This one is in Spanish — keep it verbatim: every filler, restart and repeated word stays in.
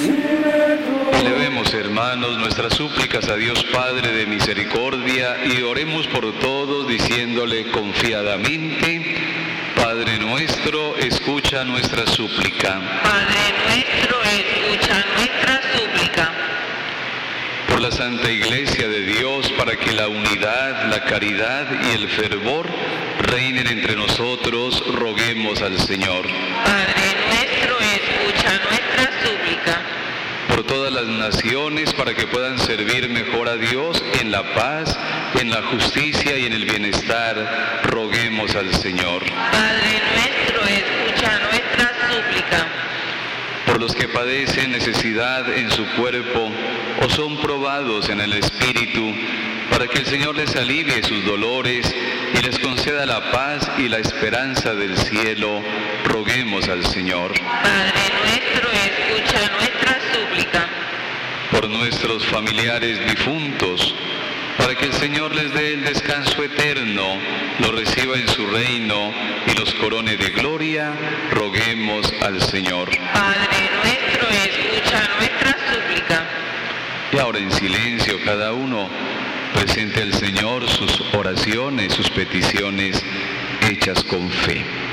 Elevemos, hermanos, nuestras súplicas a Dios Padre de misericordia y oremos por todos diciéndole confiadamente: Padre nuestro, escucha nuestra súplica. Padre nuestro, escucha nuestra súplica. Por la Santa Iglesia de Dios, para que la unidad, la caridad y el fervor reinen entre nosotros, roguemos al Señor. Padre nuestro, escucha nuestra súplica. Por todas las naciones, para que puedan servir mejor a Dios en la paz, en la justicia y en el bienestar, roguemos al Señor. Padre nuestro, escucha nuestra súplica. Por los que padecen necesidad en su cuerpo o son probados en el espíritu, para que el Señor les alivie sus dolores y les conceda la paz y la esperanza del cielo, roguemos al Señor. Padre nuestro, escucha nuestra súplica. Por nuestros familiares difuntos, para que el Señor les dé el descanso eterno, los reciba en su reino y los corone de gloria, roguemos al Señor. Padre nuestro, escucha nuestra súplica. Y ahora en silencio cada uno presente al Señor sus oraciones, sus peticiones hechas con fe.